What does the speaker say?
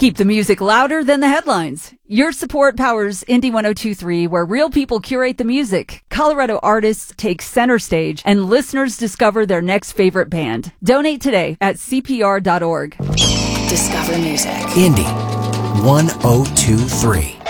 Keep the music louder than the headlines. Your support powers Indie 102.3, where real people curate the music, Colorado artists take center stage, and listeners discover their next favorite band. Donate today at CPR.org. Discover music. Indie 102.3.